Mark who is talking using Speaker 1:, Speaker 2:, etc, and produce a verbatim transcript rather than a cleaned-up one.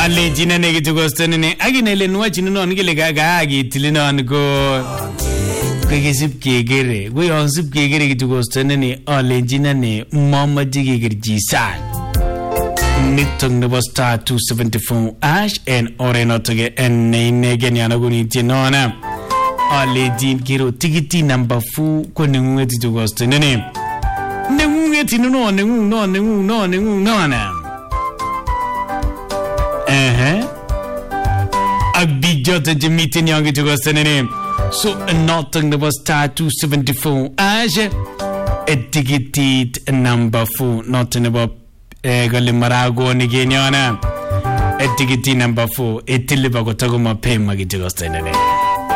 Speaker 1: Ale jina ne gitu gostene ne agine le nuwa chinu non gele gaga agi tilinon ko kwege sip kegere we on sip kegere gitu gostene ne ale jina ne mama jige gerjisan mitong ne star two seventy-four ash and orenotoge en ne ne genya guni tinona ale jin kiro tigiti number four ko ne ngeti gitu gostene ne ne ngeti no ne no ne no ne no na eh Abijota Jimiti Yangi to go name. So nothing the star two seventy-four as a ticket number four, nothing about Galimarago Nigeniana. A ticket number four, a tilibago Tagoma pay Magitigo name.